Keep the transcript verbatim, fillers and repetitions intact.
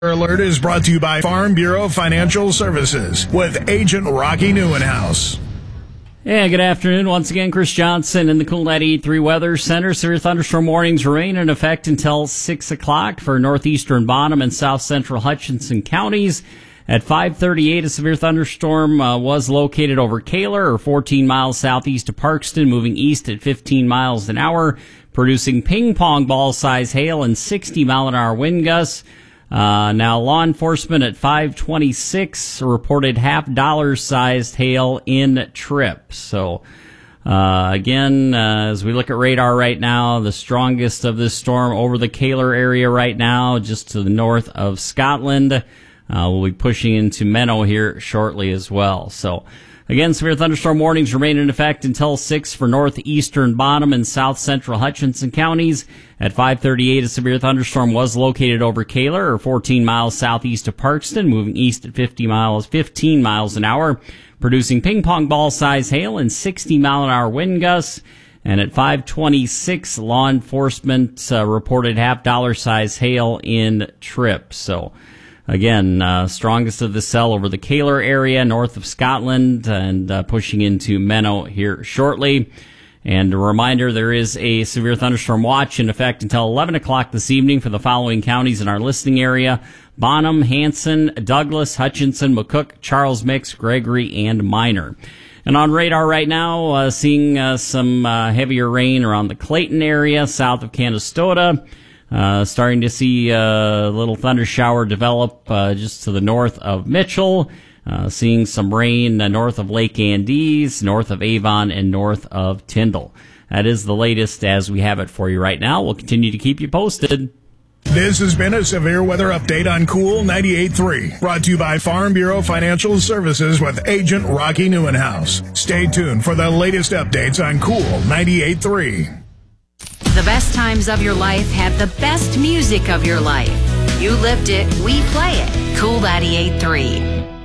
Alert is brought to you by Farm Bureau Financial Services with Agent Rocky Newenhouse. Yeah, good afternoon. Once again, Chris Johnson in the Cool ninety-eight point three Weather Center. Severe thunderstorm warnings remain in effect until six o'clock for northeastern Bonham and south central Hutchinson counties. At five thirty-eight, a severe thunderstorm uh, was located over Kaler, or fourteen miles southeast of Parkston, moving east at fifteen miles an hour, producing ping-pong ball-size hail and sixty mile an hour wind gusts. Uh, now, law enforcement at five twenty-six reported half-dollar-sized hail in Tripp. So, uh, again, uh, as we look at radar right now, the strongest of this storm over the Kaler area right now, just to the north of Scotland. Uh, we'll be pushing into Menno here shortly as well. So, again, severe thunderstorm warnings remain in effect until six for northeastern Bonham and south central Hutchinson counties. At five thirty-eight, a severe thunderstorm was located over Kaler, or fourteen miles southeast of Parkston, moving east at fifty miles, fifteen miles an hour, producing ping-pong ball-size hail and sixty mile an hour wind gusts. And at five twenty-six, law enforcement uh, reported half-dollar size hail in Tripp. So, again, uh, strongest of the cell over the Kaler area, north of Scotland, and uh, pushing into Menno here shortly. And a reminder, there is a severe thunderstorm watch in effect until eleven o'clock this evening for the following counties in our listening area: Bonham, Hanson, Douglas, Hutchinson, McCook, Charles Mix, Gregory, and Minor. And on radar right now, uh, seeing uh, some uh, heavier rain around the Clayton area, south of Canastota. Uh, starting to see a little thunder shower develop uh, just to the north of Mitchell. Uh, seeing some rain uh, north of Lake Andes, north of Avon, and north of Tyndall. That is the latest as we have it for you right now. We'll continue to keep you posted. This has been a severe weather update on Cool ninety-eight point three, brought to you by Farm Bureau Financial Services with Agent Rocky Newenhouse. Stay tuned for the latest updates on Cool ninety-eight point three. The best times of your life have the best music of your life. You lived it, we play it. Cool ninety-eight point three.